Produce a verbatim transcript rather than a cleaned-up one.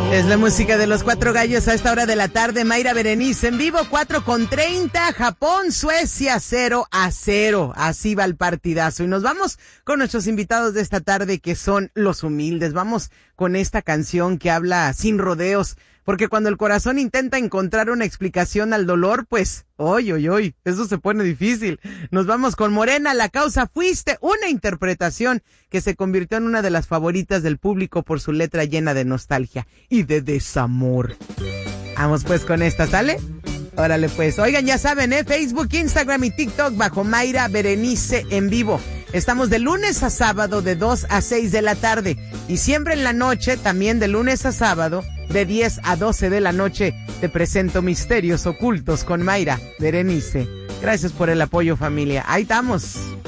Es la música de los Cuatro Gallos a esta hora de la tarde. Mayra Berenice en vivo, cuatro con treinta. Japón, Suecia, cero a cero. Así va el partidazo. Y nos vamos con nuestros invitados de esta tarde, que son Los Humildes. Vamos con esta canción que habla sin rodeos. Porque cuando el corazón intenta encontrar una explicación al dolor, pues, oy, oy, oy, eso se pone difícil. Nos vamos con Morena, La Causa Fuiste, una interpretación que se convirtió en una de las favoritas del público por su letra llena de nostalgia y de desamor. Vamos pues con esta, ¿sale? Órale pues. Oigan, ya saben, ¿eh? Facebook, Instagram y TikTok bajo Mayra Berenice en vivo. Estamos de lunes a sábado de dos a seis de la tarde. Y siempre en la noche, también de lunes a sábado, de diez a doce de la noche, te presento Misterios Ocultos con Mayra Berenice. Gracias por el apoyo, familia. Ahí estamos.